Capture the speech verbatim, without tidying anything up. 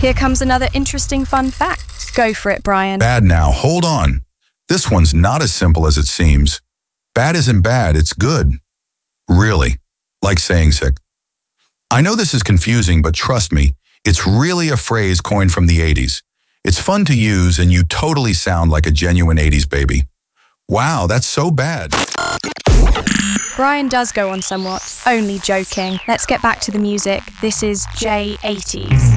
Here comes another interesting fun fact. Go for it, Brian. Bad now, hold on. This one's not as simple as it seems. Bad isn't bad, it's good. Really, like saying sick. I know this is confusing, but trust me, it's really a phrase coined from the eighties. It's fun to use, and you totally sound like a genuine eighties baby. Wow, that's so bad. Brian does go on somewhat. Only joking. Let's get back to the music. This is J eighties.